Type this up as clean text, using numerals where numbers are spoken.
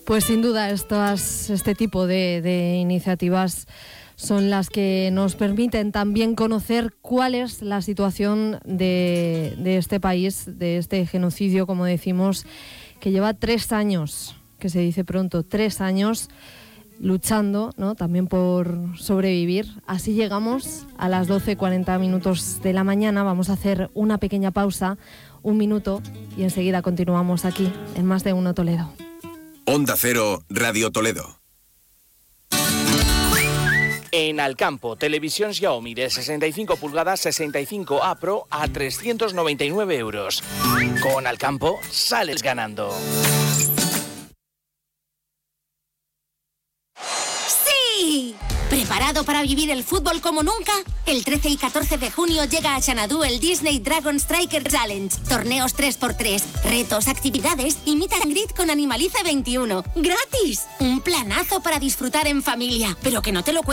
Pues sin duda este tipo de iniciativas son las que nos permiten también conocer cuál es la situación de este país, de este genocidio, como decimos, que lleva 3 años, que se dice pronto, 3 años luchando, ¿no?, también por sobrevivir. Así llegamos a las 12:40 de la mañana. Vamos a hacer una pequeña pausa, 1 minuto, y enseguida continuamos aquí en Más de Uno Toledo. Onda Cero, Radio Toledo. En Alcampo, televisión Xiaomi de 65 pulgadas 65A Pro a 399 euros. Con Alcampo sales ganando. ¡Sí! ¿Preparado para vivir el fútbol como nunca? El 13 y 14 de junio llega a Xanadu el Disney Dragon Striker Challenge. Torneos 3x3, retos, actividades y meet and greet con Animalice 21. ¡Gratis! Un planazo para disfrutar en familia. Pero que no te lo cuento